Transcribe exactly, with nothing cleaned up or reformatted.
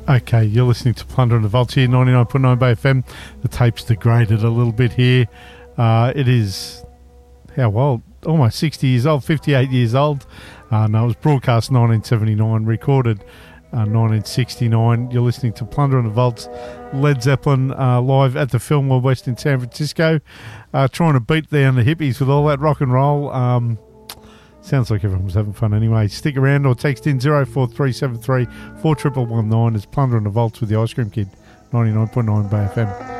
Okay, you're listening to Plunder and the Vaults here, ninety-nine point nine Bay F M. The tape's degraded a little bit here. Uh, it is, how old? Almost sixty years old, fifty-eight years old. Uh, no, it was broadcast nineteen seventy-nine, recorded uh, nineteen sixty-nine. You're listening to Plunder and the Vaults, Led Zeppelin, uh, live at the Fillmore West in San Francisco, uh, trying to beat down the hippies with all that rock and roll. Um, sounds like everyone was having fun anyway. Stick around or text in zero four three seven three four one one nine. It's Plunder and the Vaults with the Ice Cream Kid, ninety-nine point nine Bay F M.